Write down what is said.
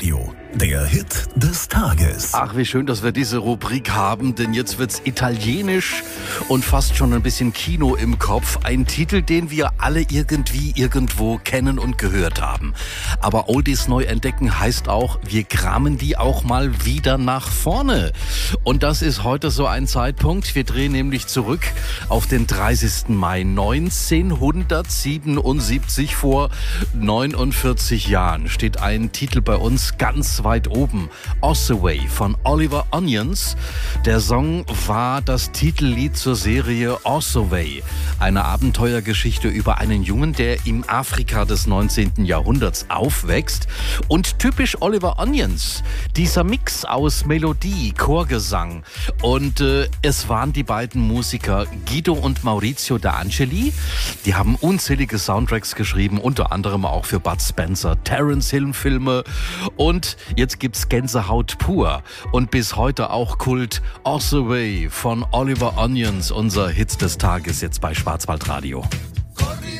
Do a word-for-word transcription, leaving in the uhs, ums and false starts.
Schwarzwaldradio. Der Hit des Tages. Ach, wie schön, dass wir diese Rubrik haben, denn jetzt wird's italienisch und fast schon ein bisschen Kino im Kopf. Ein Titel, den wir alle irgendwie irgendwo kennen und gehört haben. Aber Oldies neu entdecken heißt auch, wir kramen die auch mal wieder nach vorne. Und das ist heute so ein Zeitpunkt. Wir drehen nämlich zurück auf den dreißigsten Mai neunzehnhundertsiebenundsiebzig. Vor neunundvierzig Jahren steht ein Titel bei uns ganz weit oben. Ossaway von Oliver Onions. Der Song war das Titellied zur Serie Ossaway. Eine Abenteuergeschichte über einen Jungen, der im Afrika des neunzehnten Jahrhunderts aufwächst. Und typisch Oliver Onions, dieser Mix aus Melodie, Chorgesang. Und äh, es waren die beiden Musiker Guido und Maurizio De Angeli. Die haben unzählige Soundtracks geschrieben, unter anderem auch für Bud Spencer, Terence Hill Filme. Und jetzt gibt's Gänsehaut pur und bis heute auch Kult. Ossaway von Oliver Onions, unser Hit des Tages jetzt bei Schwarzwaldradio.